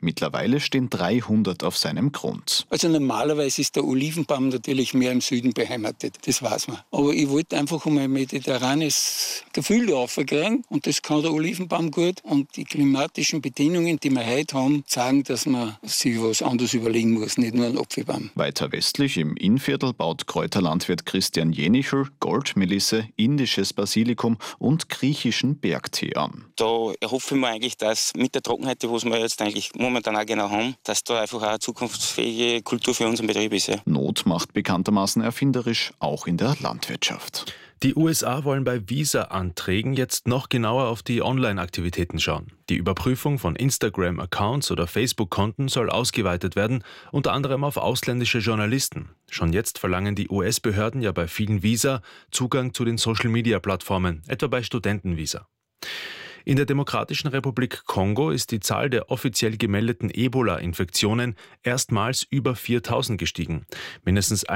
Mittlerweile stehen 300 auf seinem Grund. Also normalerweise ist der Olivenbaum natürlich mehr im Süden beheimatet, das weiß man. Aber ich wollte einfach ein mediterranes Gefühl da aufkriegen und das kann der Olivenbaum gut. Und die klimatischen Bedingungen, die wir heute haben, zeigen, dass man sich was anderes überlegen muss, nicht nur ein Apfelbaum. Weiter westlich im Innviertel baut Kräuterlandwirt Christian Jenichel Goldmelisse, indisches Basilikum und griechischen Bergtee an. Da erhoffe ich mir eigentlich, dass mit der Trockenheit, die wir jetzt eigentlich momentan auch genau haben, dass da einfach auch eine zukunftsfähige Kultur für unseren Betrieb ist. Ja. Not macht bekanntermaßen erfinderisch, auch in der Landwirtschaft. Die USA wollen bei Visa-Anträgen jetzt noch genauer auf die Online-Aktivitäten schauen. Die Überprüfung von Instagram-Accounts oder Facebook-Konten soll ausgeweitet werden, unter anderem auf ausländische Journalisten. Schon jetzt verlangen die US-Behörden ja bei vielen Visa Zugang zu den Social-Media-Plattformen, etwa bei Studentenvisa. In der Demokratischen Republik Kongo ist die Zahl der offiziell gemeldeten Ebola-Infektionen erstmals über 4.000 gestiegen. Mindestens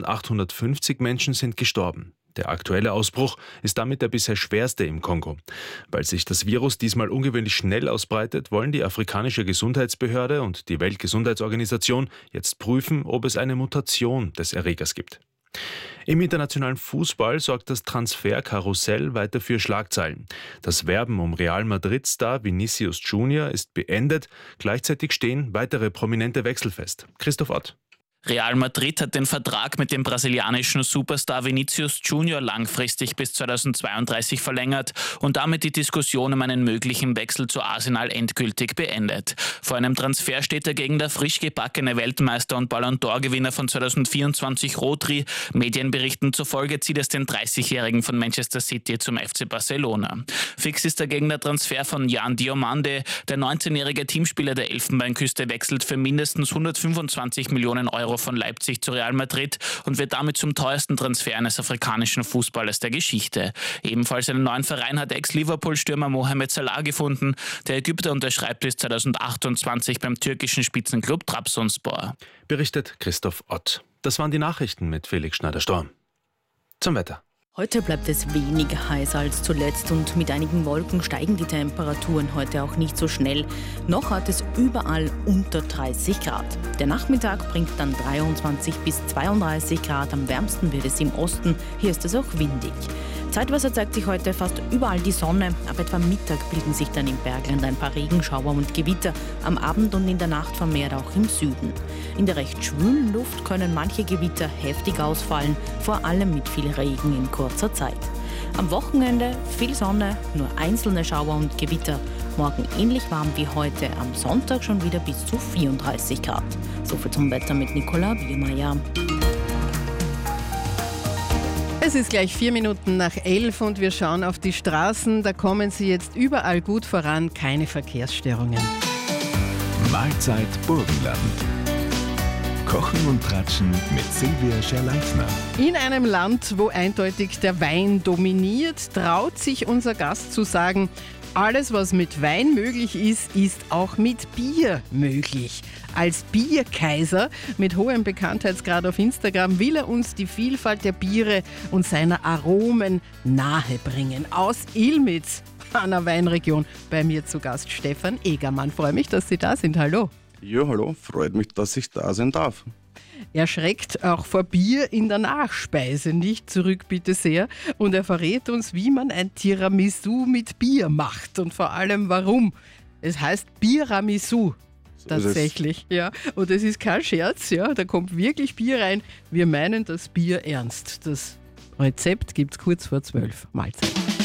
1.850 Menschen sind gestorben. Der aktuelle Ausbruch ist damit der bisher schwerste im Kongo. Weil sich das Virus diesmal ungewöhnlich schnell ausbreitet, wollen die afrikanische Gesundheitsbehörde und die Weltgesundheitsorganisation jetzt prüfen, ob es eine Mutation des Erregers gibt. Im internationalen Fußball sorgt das Transferkarussell weiter für Schlagzeilen. Das Werben um Real Madrid-Star Vinicius Junior ist beendet. Gleichzeitig stehen weitere prominente Wechsel fest. Christoph Ott. Real Madrid hat den Vertrag mit dem brasilianischen Superstar Vinicius Junior langfristig bis 2032 verlängert und damit die Diskussion um einen möglichen Wechsel zu Arsenal endgültig beendet. Vor einem Transfer steht dagegen der frisch gebackene Weltmeister und Ballon d'Or-Gewinner von 2024 Rodri. Medienberichten zufolge zieht es den 30-Jährigen von Manchester City zum FC Barcelona. Fix ist dagegen der Transfer von Jan Diomande. Der 19-jährige Teamspieler der Elfenbeinküste wechselt für mindestens 125 Millionen Euro von Leipzig zu Real Madrid und wird damit zum teuersten Transfer eines afrikanischen Fußballers der Geschichte. Ebenfalls einen neuen Verein hat Ex-Liverpool-Stürmer Mohamed Salah gefunden. Der Ägypter unterschreibt bis 2028 beim türkischen Spitzenklub Trabzonspor. Berichtet Christoph Ott. Das waren die Nachrichten mit Felix Schneider-Storm. Zum Wetter. Heute bleibt es weniger heiß als zuletzt und mit einigen Wolken steigen die Temperaturen heute auch nicht so schnell. Noch hat es überall unter 30 Grad. Der Nachmittag bringt dann 23 bis 32 Grad. Am wärmsten wird es im Osten. Hier ist es auch windig. Zeitweise zeigt sich heute fast überall die Sonne. Ab etwa Mittag bilden sich dann im Bergland ein paar Regenschauer und Gewitter. Am Abend und in der Nacht vermehrt auch im Süden. In der recht schwülen Luft können manche Gewitter heftig ausfallen, vor allem mit viel Regen in kurzer Zeit. Am Wochenende viel Sonne, nur einzelne Schauer und Gewitter. Morgen ähnlich warm wie heute, am Sonntag schon wieder bis zu 34 Grad. Soviel zum Wetter mit Nicola Biermeier. Es ist gleich 4 Minuten nach 11 und wir schauen auf die Straßen. Da kommen sie jetzt überall gut voran, keine Verkehrsstörungen. Mahlzeit Burgenland. Kochen und Tratschen mit Silvia Scherleifner. In einem Land, wo eindeutig der Wein dominiert, traut sich unser Gast zu sagen, alles, was mit Wein möglich ist, ist auch mit Bier möglich. Als Bierkaiser mit hohem Bekanntheitsgrad auf Instagram will er uns die Vielfalt der Biere und seiner Aromen nahebringen. Aus Ilmitz, einer Weinregion, bei mir zu Gast Stefan Egermann. Freue mich, dass Sie da sind. Hallo. Ja, hallo. Freut mich, dass ich da sein darf. Er schreckt auch vor Bier in der Nachspeise nicht zurück, bitte sehr. Und er verrät uns, wie man ein Tiramisu mit Bier macht und vor allem warum. Es heißt Biramisu. Tatsächlich, ja. Und es ist kein Scherz, ja. Da kommt wirklich Bier rein. Wir meinen das Bier ernst. Das Rezept gibt es kurz vor 12. Mahlzeit.